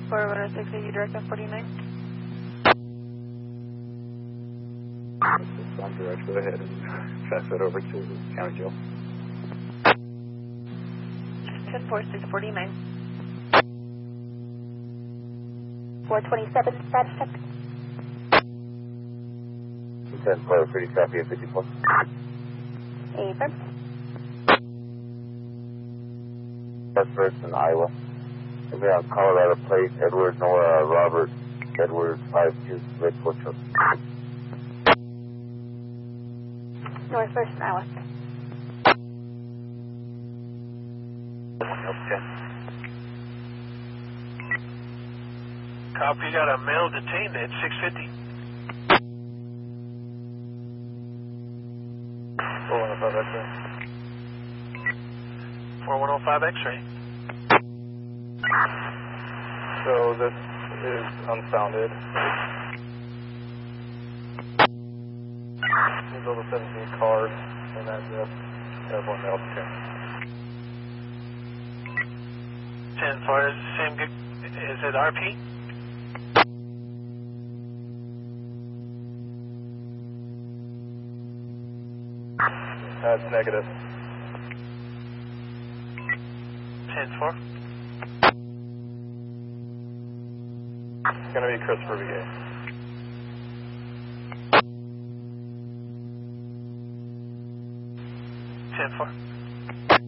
4106, are you direct on 49? I'm direct, go ahead and pass that over to County Jail. 10-4-649. 427, status check. 10-4, pretty copy of 54. Affirm. That's first in Iowa. It'll be on Colorado plate, Edward Nora Robert, Edward 52, Red Fort Truck. Northwest in Iowa. Okay. Copy, got a male detained at 650. 4105 X-ray. 4105 X-ray. So this is unfounded. There's over 17 cars in that zip. Airborne mail detained. 10-4, same good, is it RP? That's negative. 10-4. It's going to be Christopher Begay. 10-4.